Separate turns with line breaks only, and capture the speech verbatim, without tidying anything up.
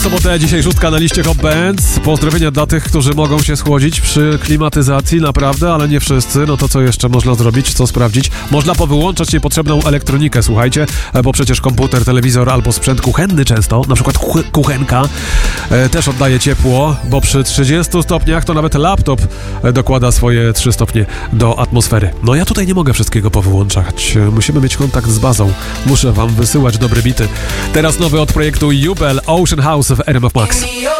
Sobotę, dzisiaj szóstka na liście Hot Bands. Pozdrowienia dla tych, którzy mogą się schłodzić przy klimatyzacji, naprawdę, ale nie wszyscy. No to co jeszcze można zrobić, co sprawdzić? Można powyłączać niepotrzebną elektronikę, słuchajcie, bo przecież komputer, telewizor albo sprzęt kuchenny często, na przykład kuchenka, e, też oddaje ciepło, bo przy trzydziestu stopniach to nawet laptop dokłada swoje trzy stopnie do atmosfery. No ja tutaj nie mogę wszystkiego powyłączać. Musimy mieć kontakt z bazą. Muszę wam wysyłać dobre bity. Teraz nowy od projektu Jubel, Ocean House w R M F Max.